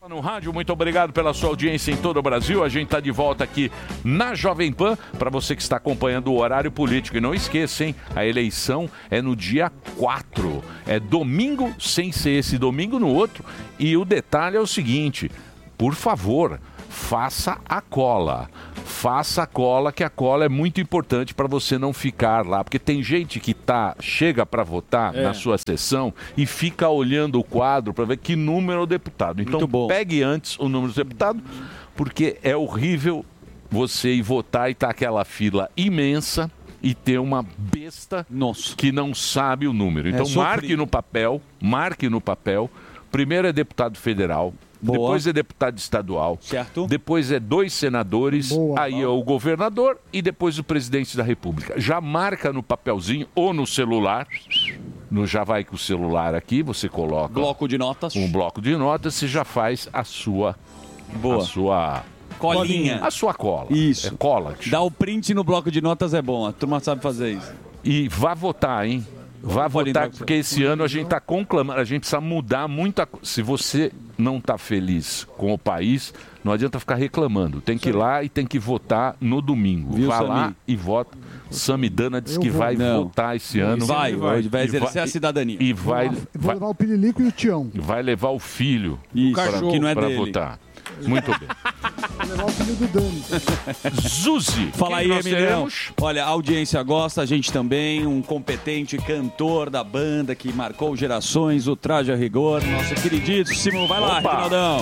No rádio, muito obrigado pela sua audiência em todo o Brasil. A gente está de volta aqui na Jovem Pan, para você que está acompanhando o horário político. E não esqueça, hein? A eleição é no dia 4. É domingo, sem ser esse domingo, no outro. E o detalhe é o seguinte, por favor, faça a cola. Faça a cola, que a cola é muito importante para você não ficar lá. Porque tem gente que chega para votar na sua sessão e fica olhando o quadro para ver que número é o deputado. Então pegue antes o número do deputado, porque é horrível você ir votar e tá aquela fila imensa e ter uma besta que não sabe o número. Então marque no papel. Primeiro é deputado federal. Depois é deputado estadual, certo? Depois é 2 senadores, aí é o governador e depois o presidente da República. Já marca no papelzinho ou no celular, já vai com o celular aqui, você coloca bloco de notas. Um bloco de notas, você já faz a sua colinha. A sua cola. Isso. É cola. Dá o print no bloco de notas é bom, a turma sabe fazer isso. E vá votar, hein? Vá votar, porque esse ano a gente está conclamando, a gente precisa mudar muita coisa. Se você não está feliz com o país, não adianta ficar reclamando. Tem que ir lá e tem que votar no domingo. Vá lá e vota. Samidana disse que vai votar esse ano. Vai exercer a cidadania. E vai levar o Pirilico e o Tião. Vai levar o filho para votar. Muito bem. Vai levar o filho do Dani. Zuzi. Fala aí, Emilhão. Olha, a audiência gosta, a gente também. Um competente cantor da banda que marcou gerações, o Traje a Rigor. Nosso queridíssimo. Vai lá, Rinaldão.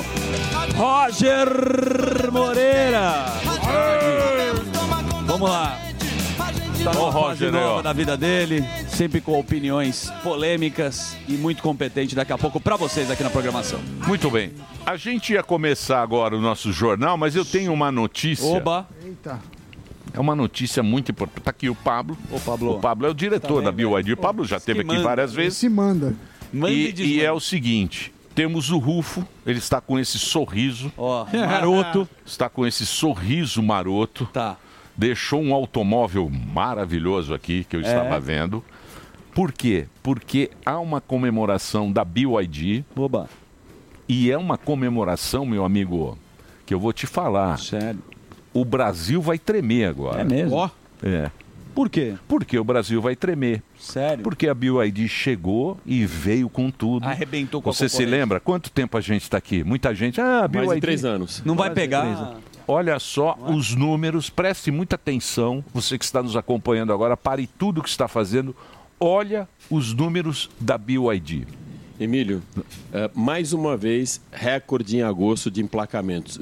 Roger Moreira. Vamos lá. Tá numa fase nova da vida dele, sempre com opiniões polêmicas e muito competente daqui a pouco para vocês aqui na programação. Muito bem. A gente ia começar agora o nosso jornal, mas eu tenho uma notícia. Oba! Eita. É uma notícia muito importante. Tá aqui o Pablo. O Pablo é o diretor da BYD. O Pablo já esteve aqui várias vezes. Se manda. E é o seguinte... Temos o Rufo, ele está com esse sorriso. Maroto. Está com esse sorriso maroto. Tá. Deixou um automóvel maravilhoso aqui, que eu estava vendo. Por quê? Porque há uma comemoração da BYD. Oba. E é uma comemoração, meu amigo, que eu vou te falar. Sério? O Brasil vai tremer agora. É mesmo? É. Por quê? Porque o Brasil vai tremer. Sério? Porque a BYD chegou e veio com tudo. Arrebentou com a Você se lembra? Quanto tempo a gente está aqui? Muita gente... BYD... Mais de 3 anos. Não vai pegar... Olha só os números, preste muita atenção. Você que está nos acompanhando agora, pare tudo que está fazendo. Olha os números da BYD. Emílio, mais uma vez, recorde em agosto de emplacamentos.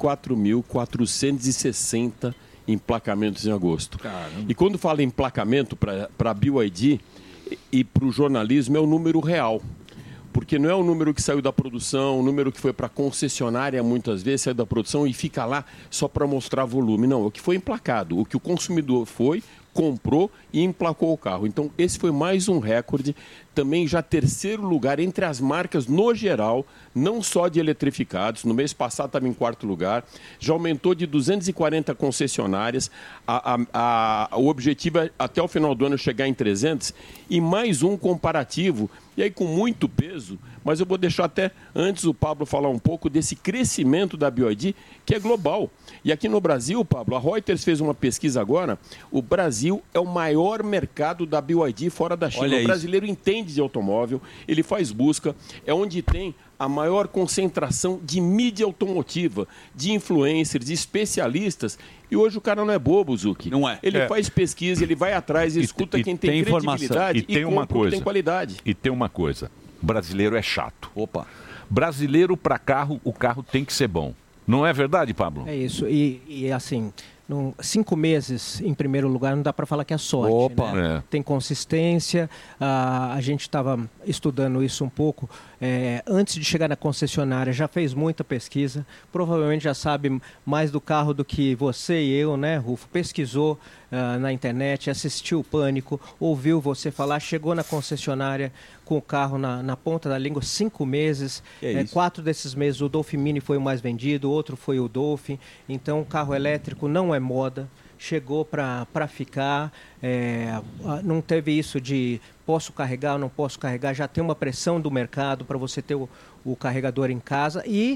24.460 emplacamentos em agosto. Caramba. E quando fala em emplacamento para a BYD e para o jornalismo, é o número real. Porque não é o número que saiu da produção, o número que foi para a concessionária, muitas vezes, saiu da produção e fica lá só para mostrar volume. Não, é o que foi emplacado, o que o consumidor comprou e emplacou o carro. Então, esse foi mais um recorde. Também já 3º lugar entre as marcas no geral, não só de eletrificados. No mês passado estava em 4º lugar. Já aumentou de 240 concessionárias. O objetivo é, até o final do ano, chegar em 300. E mais um comparativo, e aí com muito peso, mas eu vou deixar até antes o Pablo falar um pouco desse crescimento da BYD, que é global. E aqui no Brasil, Pablo, a Reuters fez uma pesquisa agora, o Brasil é o maior mercado da BYD fora da China. O brasileiro entende de automóvel, ele faz busca, é onde tem a maior concentração de mídia automotiva, de influencers, de especialistas. E hoje o cara não é bobo, Zucchi. Não é. Ele faz pesquisa, ele vai atrás, escuta quem tem credibilidade e tem uma coisa, tem qualidade. E tem uma coisa, brasileiro é chato. Opa. Brasileiro para carro, o carro tem que ser bom. Não é verdade, Pablo? É isso. E assim, 5 meses em primeiro lugar não dá para falar que é sorte. Opa. Né? É. Tem consistência. A gente estava estudando isso um pouco. Antes de chegar na concessionária, já fez muita pesquisa. Provavelmente já sabe mais do carro do que você e eu, né, Rufo? Pesquisou na internet, assistiu o Pânico, ouviu você falar, chegou na concessionária com o carro na ponta da língua, 5 meses. 4 desses meses o Dolphin Mini foi o mais vendido, outro foi o Dolphin. Então o carro elétrico não é moda. Chegou para ficar, não teve isso de posso carregar ou não posso carregar, já tem uma pressão do mercado para você ter o carregador em casa e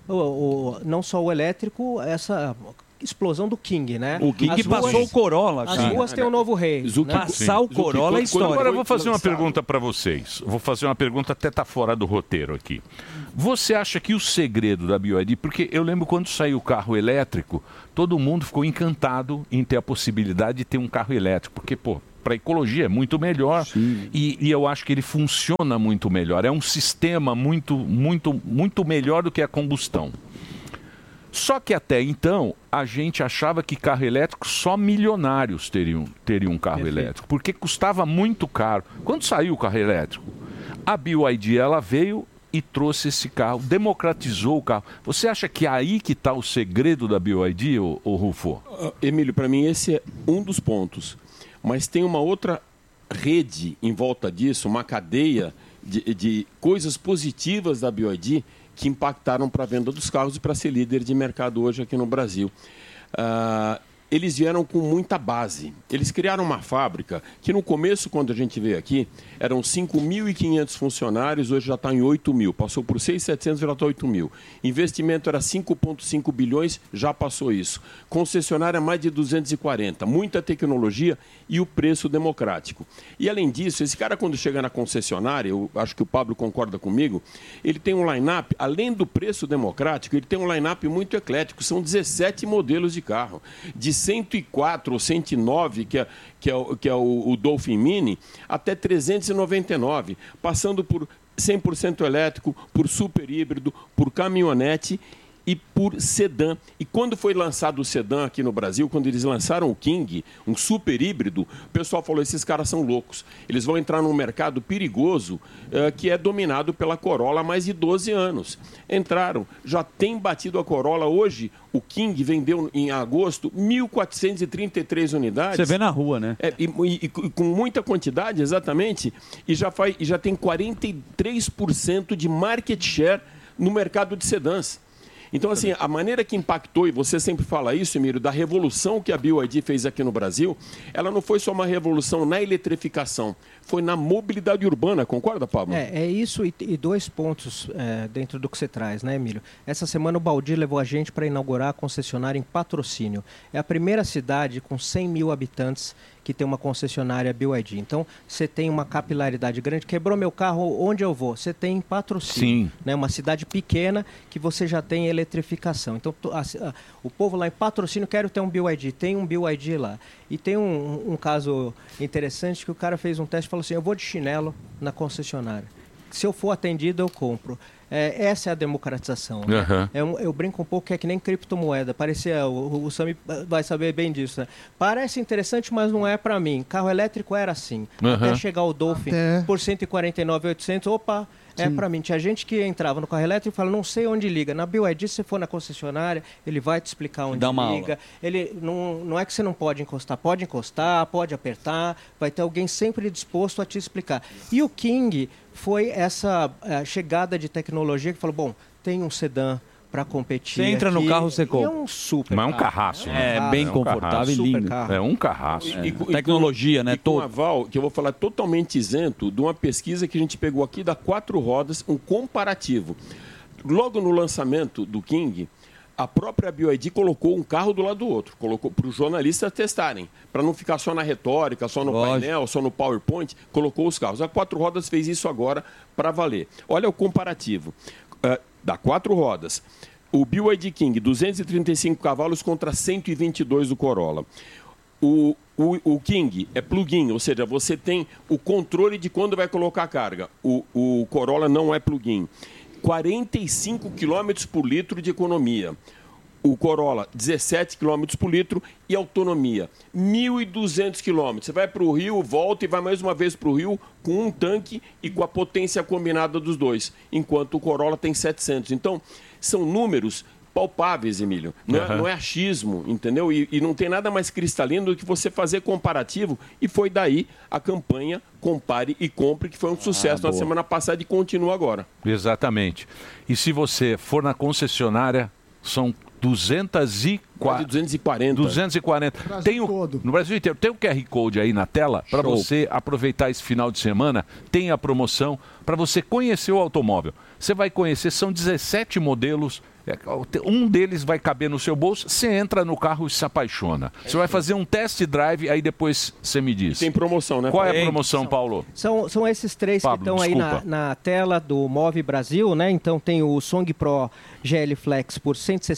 não só o elétrico, essa explosão do King, né? O King passou o Corolla. As ruas têm um novo rei. Passar o Corolla é história. Agora eu vou fazer uma pergunta para vocês. Vou fazer uma pergunta, até tá fora do roteiro aqui. Você acha que o segredo da BYD, porque eu lembro quando saiu o carro elétrico, todo mundo ficou encantado em ter a possibilidade de ter um carro elétrico, porque, para a ecologia é muito melhor e eu acho que ele funciona muito melhor. É um sistema muito melhor do que a combustão. Só que até então, a gente achava que carro elétrico só milionários teriam um carro elétrico, porque custava muito caro. Quando saiu o carro elétrico, a BYD ela veio e trouxe esse carro, democratizou o carro. Você acha que é aí que está o segredo da BYD, ô Rufo? Emílio, para mim esse é um dos pontos. Mas tem uma outra rede em volta disso, uma cadeia de coisas positivas da BYD que impactaram para a venda dos carros e para ser líder de mercado hoje aqui no Brasil. Eles vieram com muita base. Eles criaram uma fábrica que no começo, quando a gente veio aqui, eram 5.500 funcionários, hoje já está em 8.000. Passou por 6.700, já está 8.000. Investimento era 5,5 bilhões, já passou isso. Concessionária mais de 240. Muita tecnologia e o preço democrático. E além disso, esse cara quando chega na concessionária, eu acho que o Pablo concorda comigo, ele tem um line-up, além do preço democrático, ele tem um line-up muito eclético. São 17 modelos de carro. De 104 ou 109, que é o Dolphin Mini, até 399, passando por 100% elétrico, por super híbrido, por caminhonete e por sedã. E quando foi lançado o sedã aqui no Brasil, quando eles lançaram o King, um super híbrido, o pessoal falou, esses caras são loucos. Eles vão entrar num mercado perigoso que é dominado pela Corolla há mais de 12 anos. Entraram, já tem batido a Corolla. Hoje, o King vendeu em agosto 1.433 unidades. Você vê na rua, né? E com muita quantidade, exatamente, e já tem 43% de market share no mercado de sedãs. Então, assim, a maneira que impactou, e você sempre fala isso, Emílio, da revolução que a BYD fez aqui no Brasil, ela não foi só uma revolução na eletrificação, foi na mobilidade urbana, concorda, Pablo? É isso e dois pontos dentro do que você traz, né, Emílio? Essa semana o Baldi levou a gente para inaugurar a concessionária em Patrocínio. É a primeira cidade com 100 mil habitantes que tem uma concessionária BYD. Então, você tem uma capilaridade grande. Quebrou meu carro, onde eu vou? Você tem Patrocínio. Sim. Né? Uma cidade pequena que você já tem eletrificação. Então, o povo lá em Patrocínio quer ter um BYD. Tem um BYD lá. E tem um caso interessante que o cara fez um teste e falou assim, eu vou de chinelo na concessionária. Se eu for atendido, eu compro. Essa é a democratização. Né? Eu brinco um pouco que é que nem criptomoeda. Parecia, o Sami vai saber bem disso. Né? Parece interessante, mas não é para mim. Carro elétrico era assim. Até chegar o Dolphin por 149.800, opa, é para mim. Tinha gente que entrava no carro elétrico e falava, não sei onde liga. Na BYD, se você for na concessionária, ele vai te explicar onde liga. Ele não é que você não pode encostar, pode apertar, vai ter alguém sempre disposto a te explicar. E o King foi essa chegada de tecnologia que falou, bom, tem um sedã para competir. Você entra aqui, no carro, você compra. É um super Mas é um carraço. Bem confortável e lindo. É um carraço. Tecnologia, né? Com aval, que eu vou falar totalmente isento de uma pesquisa que a gente pegou aqui da 4 rodas, um comparativo. Logo no lançamento do King, a própria BYD colocou um carro do lado do outro, colocou para os jornalistas testarem, para não ficar só na retórica, só no painel, só no PowerPoint, colocou os carros. A 4 rodas fez isso agora para valer. Olha o comparativo. Da 4 rodas, o BYD King, 235 cavalos contra 122 do Corolla. O King é plug-in, ou seja, você tem o controle de quando vai colocar a carga. O Corolla não é plug-in. 45 km por litro de economia. O Corolla, 17 km por litro e autonomia, 1.200 km. Você vai para o Rio, volta e vai mais uma vez para o Rio com um tanque e com a potência combinada dos dois, enquanto o Corolla tem 700. Então, são números palpáveis, Emílio. Não é achismo, entendeu? E não tem nada mais cristalino do que você fazer comparativo. E foi daí a campanha Compare e Compre, que foi um sucesso na semana passada e continua agora. Exatamente. E se você for na concessionária, são 240 Quase 240. 240. Tem no Brasil inteiro. Tem o QR Code aí na tela para você aproveitar esse final de semana. Tem a promoção para você conhecer o automóvel. Você vai conhecer, são 17 modelos. Um deles vai caber no seu bolso, você entra no carro e se apaixona. Você vai fazer um test drive, aí depois você me diz. Tem promoção, né? Qual é a promoção, Paulo? São esses três Pablo, que estão aí na tela do Move Brasil, né? Então tem o Song Pro GL Flex por R$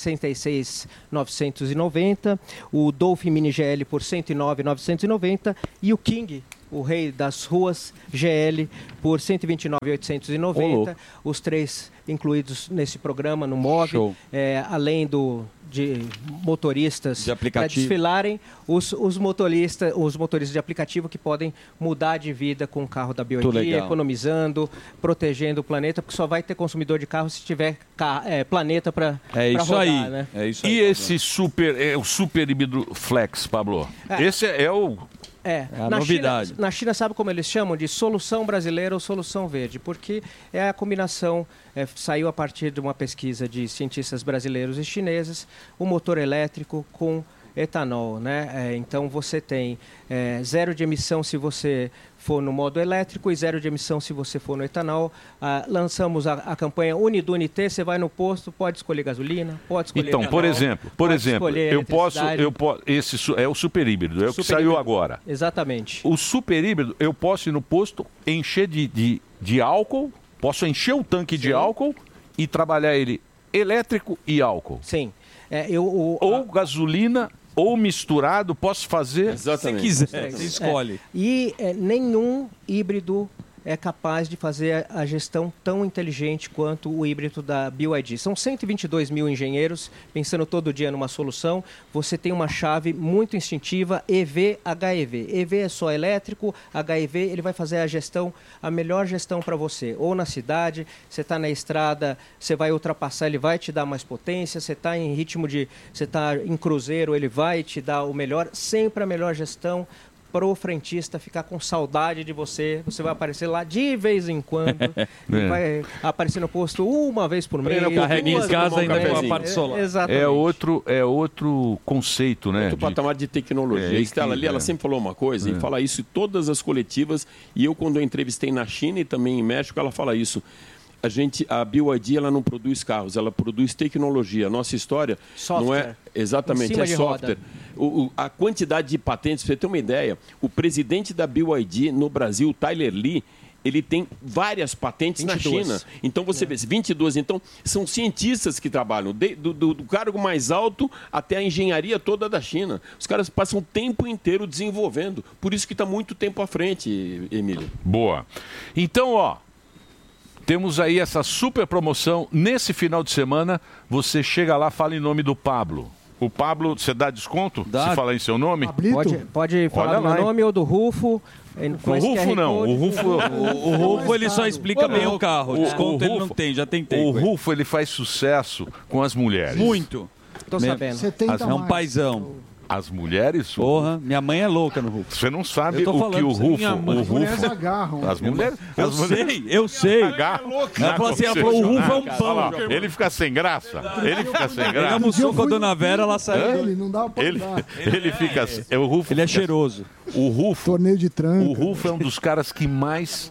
166.990, o Dolphin Mini GL por R$ 109.990 e o King, o rei das ruas, GL, por R$ 129.890. Os três incluídos nesse programa, no Move. Além de motoristas de aplicativo, para desfilarem, os motoristas de aplicativo que podem mudar de vida com o carro da BYD, economizando, protegendo o planeta, porque só vai ter consumidor de carro se tiver planeta para rodar. Né? É isso aí. E esse o super híbrido Flex, Pablo? Esse é o... a novidade. Na China, sabe como eles chamam? De solução brasileira ou solução verde, porque é a combinação, saiu a partir de uma pesquisa de cientistas brasileiros e chineses, o motor elétrico com etanol, né? Então você tem zero de emissão se você for no modo elétrico e zero de emissão se você for no etanol. Lançamos a campanha Unidunité, você vai no posto, pode escolher gasolina, pode escolher Então, etanol, por exemplo, esse é o super híbrido, é o que saiu agora. Exatamente. O super híbrido, eu posso ir no posto, encher de álcool, posso encher o tanque de álcool e trabalhar ele elétrico e álcool. Sim. Ou gasolina ou misturado, posso fazer. Exatamente. Se quiser, você escolhe. E nenhum híbrido é capaz de fazer a gestão tão inteligente quanto o híbrido da BYD. São 122 mil engenheiros pensando todo dia numa solução. Você tem uma chave muito instintiva, EV-HEV. EV é só elétrico, HEV ele vai fazer a melhor gestão para você. Ou na cidade, você está na estrada, você vai ultrapassar, ele vai te dar mais potência. Você está em você está em cruzeiro, ele vai te dar o melhor, sempre a melhor gestão. Para o frentista ficar com saudade de você, você vai aparecer lá de vez em quando, vai aparecer no posto uma vez por mês. Carrega em casa ainda com a parte solar. Exatamente. É outro conceito, né? Outro patamar de tecnologia. A Estela ali, ela sempre falou uma coisa, e fala isso em todas as coletivas, e eu quando eu entrevistei na China e também em México, ela fala isso. A BYD ela não produz carros, ela produz tecnologia. Nossa história software. Não é exatamente, é software. A quantidade de patentes, para você ter uma ideia, o presidente da BYD no Brasil, Tyler Lee, ele tem várias patentes 22. Na China. Então você vê, 22. Então são cientistas que trabalham, do cargo mais alto até a engenharia toda da China. Os caras passam o tempo inteiro desenvolvendo. Por isso que está muito tempo à frente, Emílio. Boa. Então, temos aí essa super promoção. Nesse final de semana, você chega lá, fala em nome do Pablo. O Pablo, você dá desconto? Dá. Se falar em seu nome? Pode falar do meu nome ou do Rufo. O Rufo não. O Rufo ele só explica bem o carro. Desconto ele não tem, já tentei. O Rufo ele faz sucesso com as mulheres. Muito. Tô sabendo. É um paizão. As mulheres? Porra, minha mãe é louca no Rufo. Você não sabe o que o Rufo... As mulheres agarram. As mulheres... Eu sei. Agarram. Ela falou assim, o Rufo é um pão. Ele fica sem graça. Ele almoçou com a dona Vera, ela saiu. Ele não dá pra dar. Ele fica... O Rufo ele é cheiroso. O Rufo... Torneio de tranca. O Rufo é um dos caras que mais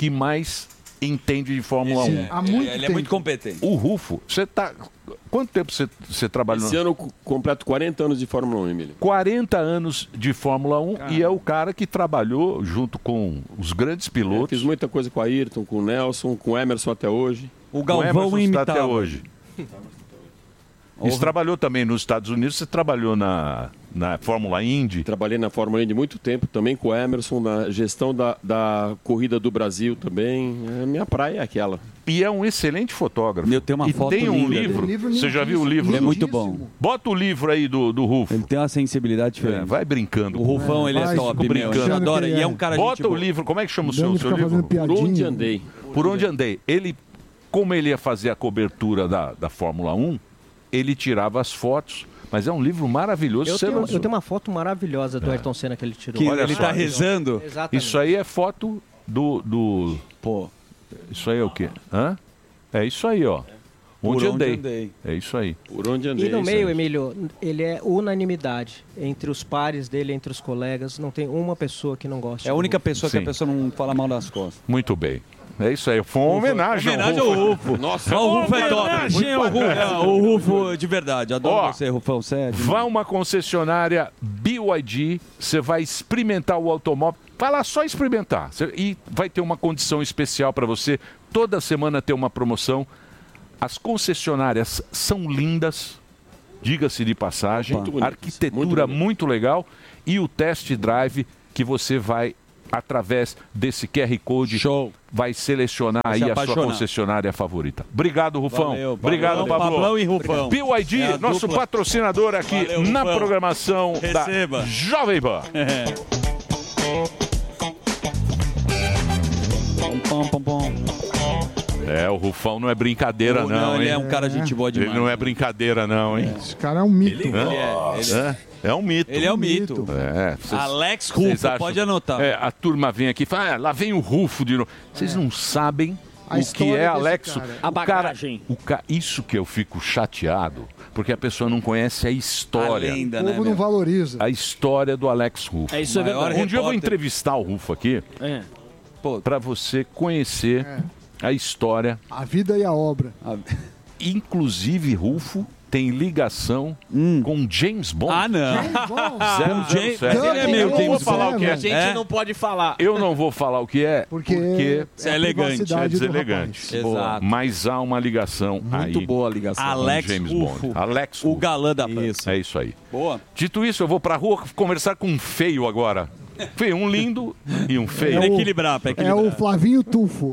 entende de Fórmula 1. Há muito ele é muito competente. O Rufo, você tá... Quanto tempo você trabalhou? Esse ano eu completo 40 anos de Fórmula 1, Emílio. 40 anos de Fórmula 1 e é o cara que trabalhou junto com os grandes pilotos. Fiz muita coisa com a Ayrton, com o Nelson, com o Emerson até hoje. O Galvão imitava. Até hoje. Você trabalhou também nos Estados Unidos, você trabalhou na Fórmula Indy? Trabalhei na Fórmula Indy muito tempo, também com o Emerson, na gestão da corrida do Brasil também. A minha praia é aquela. E é um excelente fotógrafo. Eu tenho uma foto tem um linda livro, você já viu o livro? É muito bom. Bota o livro aí do Rufo. Ele tem uma sensibilidade diferente. Vai brincando. O Rufão, ele é top, meu. Eu adoro. E é um cara Bota o livro, como é que chama o seu livro? Por onde andei. Por onde andei. Como ele ia fazer a cobertura da Fórmula 1, ele tirava as fotos, mas é um livro maravilhoso. Eu tenho uma foto maravilhosa do Ayrton Senna que ele tirou. Olha, ele está rezando. Exatamente. Isso aí é foto do... Pô, isso aí é o quê? É isso aí, ó. Onde andei. É isso aí. Por onde andei. E no meio, Emílio, ele é unanimidade entre os pares dele, entre os colegas. Não tem uma pessoa que não gosta. É a única pessoa que a pessoa não fala mal das costas. Muito bem. É isso aí. Foi uma homenagem ao Rufo. Nossa, o Rufo é top. O Rufo de verdade. Adoro você, Rufão. Sério. Vai uma concessionária BYD, você vai experimentar o automóvel. Vai lá só experimentar. E vai ter uma condição especial para você. Toda semana tem uma promoção. As concessionárias são lindas, diga-se de passagem. Muito arquitetura muito legal. E o test drive que você vai, através desse QR Code, vai selecionar aí a sua concessionária favorita. Obrigado, Rufão. Valeu, obrigado, Pablo. Pablão e Rufão. BYD, nosso patrocinador aqui na programação da Jovem Pan. O Rufão não é brincadeira, não, hein? Ele é um cara gente boa demais. Ele não é brincadeira, não, hein? Esse cara é um mito. É um mito. Ele é um mito. Alex Rufo, pode anotar. A turma vem aqui e fala, lá vem o Rufo de novo. Vocês não sabem o que é Alex. A bagagem. Isso que eu fico chateado, porque a pessoa não conhece a história. O povo não valoriza. A história do Alex Rufo. Isso é verdade. Um dia eu vou entrevistar o Rufo aqui, para você conhecer a história. A vida e a obra. Inclusive, Rufo tem ligação com James Bond. Ah, não. 007. Ele é meio James Bond. A gente não pode falar. Eu não vou falar o que é, porque é elegante. É deselegante. Exato. Mas há uma ligação aí. Muito boa a ligação. Alex James Bond. Alex o galã da Pan. É isso aí. Boa. Dito isso, eu vou pra rua conversar com um feio agora. Feio, um lindo e um feio. Pra equilibrar. É o Flavinho Tufo.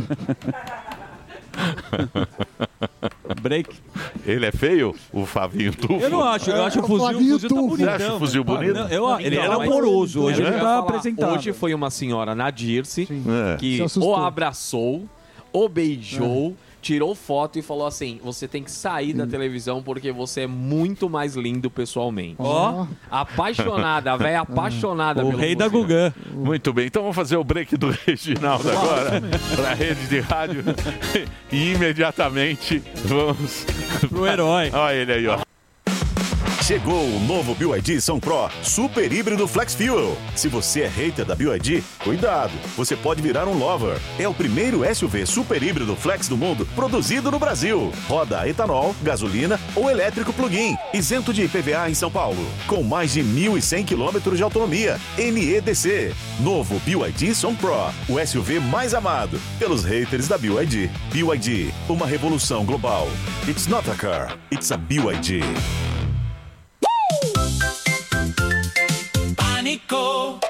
Break. Ele é feio, o Flavinho Tufo? Eu não acho, eu acho o fuzil tá bonitão. Você acha o fuzil bonito? Ele era amoroso, hoje ele tá apresentado. Hoje foi uma senhora na Dirce que o abraçou, o beijou, tirou foto e falou assim, você tem que sair da televisão porque você é muito mais lindo pessoalmente. Apaixonada, a velha apaixonada. O rei da Gugan. Muito bem, então vamos fazer o break do Reginaldo agora para a rede de rádio e imediatamente vamos pro herói. Olha ele aí, ó. Chegou o novo BYD Som Pro Super Híbrido Flex Fuel. Se você é hater da BYD, cuidado, você pode virar um lover. É o primeiro SUV super híbrido flex do mundo produzido no Brasil. Roda a etanol, gasolina ou elétrico plug-in, isento de IPVA em São Paulo. Com mais de 1.100 km de autonomia, NEDC. Novo BYD Som Pro, o SUV mais amado pelos haters da BYD. BYD, uma revolução global. It's not a car, it's a BYD. Pânico.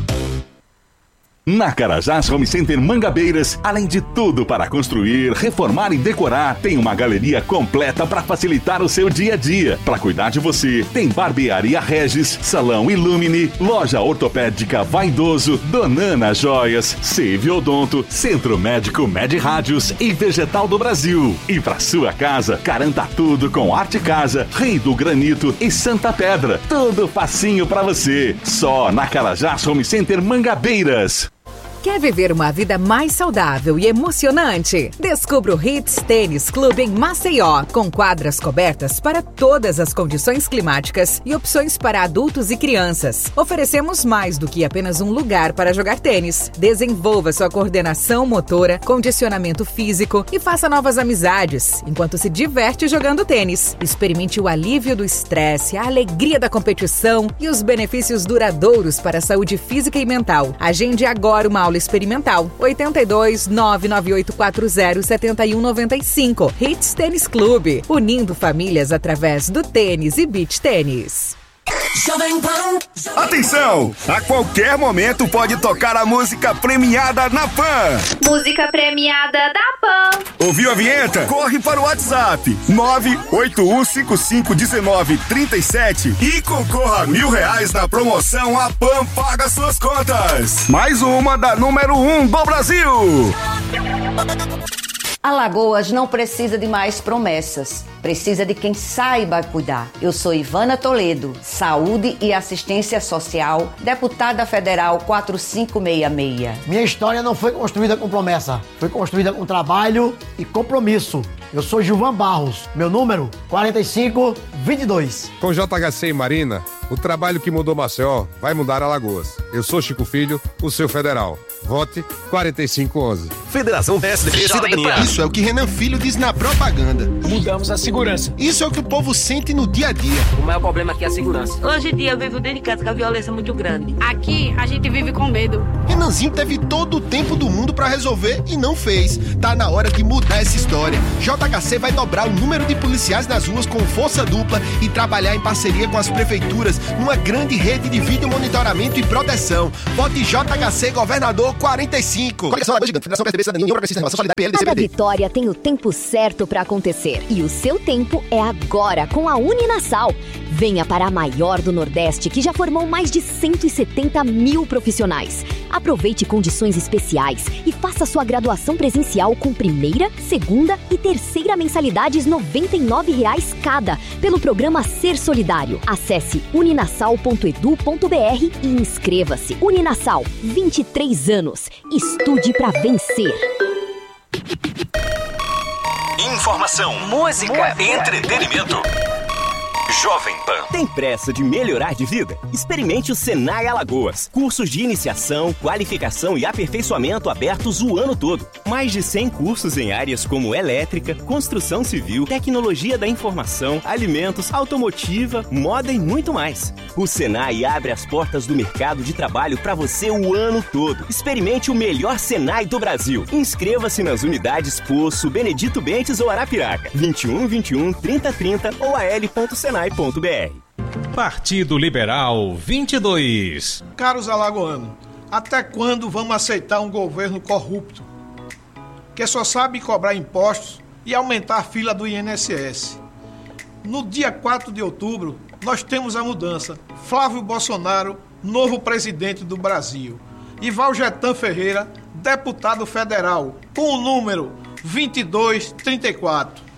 Na Carajás Home Center Mangabeiras, além de tudo para construir, reformar e decorar, tem uma galeria completa para facilitar o seu dia a dia. Para cuidar de você, tem Barbearia Regis, Salão Illumine, Loja Ortopédica Vaidoso, Donana Joias, Save Odonto, Centro Médico Med Rádios e Vegetal do Brasil. E para sua casa, garanta tudo com Arte Casa, Rei do Granito e Santa Pedra. Tudo facinho para você. Só na Carajás Home Center Mangabeiras. Quer viver uma vida mais saudável e emocionante? Descubra o Hits Tênis Clube em Maceió, com quadras cobertas para todas as condições climáticas e opções para adultos e crianças. Oferecemos mais do que apenas um lugar para jogar tênis. Desenvolva sua coordenação motora, condicionamento físico e faça novas amizades, enquanto se diverte jogando tênis. Experimente o alívio do estresse, a alegria da competição e os benefícios duradouros para a saúde física e mental. Agende agora uma aula experimental. 82 99840 7195. Hits Tênis Clube, unindo famílias através do tênis e beach tênis. Atenção! A qualquer momento pode tocar a música premiada na Pan. Música premiada da Pan. Ouviu a vinheta? Corre para o WhatsApp 981551937 e concorra a R$1.000 na promoção A Pan Paga Suas Contas. Mais uma da número 1 do Brasil. Alagoas não precisa de mais promessas, precisa de quem saiba cuidar. Eu sou Ivana Toledo, Saúde e Assistência Social, deputada federal 4566. Minha história não foi construída com promessa, foi construída com trabalho e compromisso. Eu sou Gilvan Barros, meu número 4522. Com JHC e Marina, o trabalho que mudou Maceió vai mudar Alagoas. Eu sou Chico Filho, o seu federal. Vote 4511. Federação PSDB Cidadania. Isso é o que Renan Filho diz na propaganda. Mudamos a segurança. Isso é o que o povo sente no dia a dia. O maior problema aqui é a segurança. Hoje em dia eu vivo dentro de casa com a violência muito grande. Aqui a gente vive com medo. Renanzinho teve todo o tempo do mundo pra resolver e não fez. Tá na hora de mudar essa história. JHC vai dobrar o número de policiais nas ruas com força dupla e trabalhar em parceria com as prefeituras numa grande rede de vídeo monitoramento e proteção. Vote JHC Governador 45. Coligação Alagoas Gigante, Federação PSDB Cidadania, União Progressista, Renovação Solidária, PL, DCBD. Cada vitória tem o tempo certo para acontecer. E o seu tempo é agora, com a Uninasal. Venha para a maior do Nordeste, que já formou mais de 170 mil profissionais. Aproveite condições especiais e faça sua graduação presencial com primeira, segunda e terceira mensalidades R$ 99,00 cada, pelo programa Ser Solidário. Acesse uninasal.edu.br e inscreva-se. Uninasal, 23 anos. Estude para vencer. Informação, música, entretenimento. Jovem Pan. Tem pressa de melhorar de vida? Experimente o Senai Alagoas. Cursos de iniciação, qualificação e aperfeiçoamento abertos o ano todo. Mais de 100 cursos em áreas como elétrica, construção civil, tecnologia da informação, alimentos, automotiva, moda e muito mais. O Senai abre as portas do mercado de trabalho para você o ano todo. Experimente o melhor Senai do Brasil. Inscreva-se nas unidades Poço, Benedito Bentes ou Arapiraca. 21 21 30 30 ou al.senai.br. Partido Liberal 22. Caros alagoanos, até quando vamos aceitar um governo corrupto que só sabe cobrar impostos e aumentar a fila do INSS? No dia 4 de outubro, nós temos a mudança. Flávio Bolsonaro, novo presidente do Brasil. E Valgetan Ferreira, deputado federal, com o número 2234.